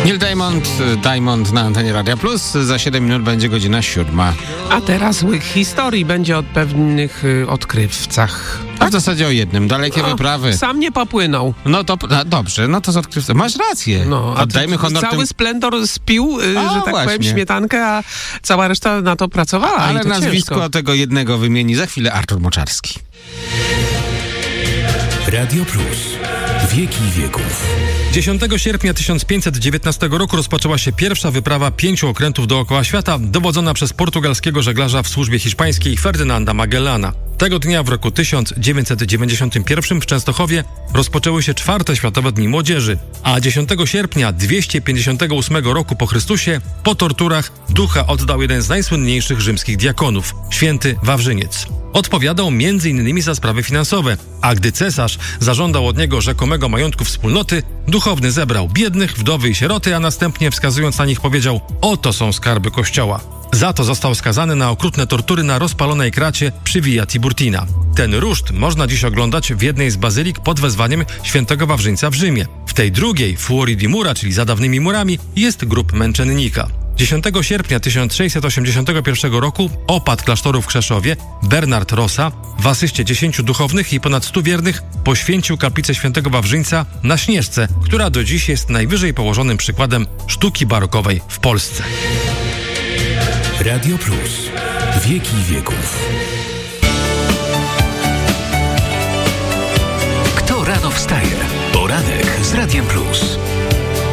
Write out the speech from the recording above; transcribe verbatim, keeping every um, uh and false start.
Neil Diamond, Diamond na antenie Radia Plus. Za siedem minut będzie godzina siódma. A teraz łyk historii będzie o pewnych y, odkrywcach. A w zasadzie o jednym. Dalekie No, wyprawy. Sam nie popłynął. No to no, dobrze, no to z odkrywcą. Masz rację. No, a Oddajmy honor cały tym... splendor spił, y, A, że tak właśnie. powiem, śmietankę, a cała reszta na to pracowała. Ale i to nazwisko ciężko. tego jednego wymieni za chwilę Artur Moczarski. Radio Plus. Wieki wieków. dziesiątego sierpnia tysiąc pięćset dziewiętnastego roku rozpoczęła się pierwsza wyprawa pięciu okrętów dookoła świata, dowodzona przez portugalskiego żeglarza w służbie hiszpańskiej Ferdynanda Magellana. Tego dnia w roku tysiąc dziewięćset dziewięćdziesiątym pierwszym w Częstochowie rozpoczęły się czwarte Światowe Dni Młodzieży, a dziesiątego sierpnia dwieście pięćdziesiątego ósmego roku po Chrystusie po torturach ducha oddał jeden z najsłynniejszych rzymskich diakonów, święty Wawrzyniec. Odpowiadał między innymi za sprawy finansowe, a gdy cesarz zażądał od niego rzekomego majątku wspólnoty, duchowny zebrał biednych, wdowy i sieroty, a następnie wskazując na nich powiedział: oto są skarby kościoła. Za to został skazany na okrutne tortury na rozpalonej kracie przy Via Tiburtina. Ten ruszt można dziś oglądać w jednej z bazylik pod wezwaniem świętego Wawrzyńca w Rzymie. W tej drugiej, Fuori di Mura, czyli za dawnymi murami, jest grób męczennika. dziesiątego sierpnia tysiąc sześćset osiemdziesiątego pierwszego roku opat klasztoru w Krzeszowie Bernard Rossa w asyście dziesięciu duchownych i ponad stu wiernych poświęcił kaplicę świętego Wawrzyńca na Śnieżce, która do dziś jest najwyżej położonym przykładem sztuki barokowej w Polsce. Radio Plus. Wieki wieków. Kto rano wstaje? Poranek z Radiem Plus.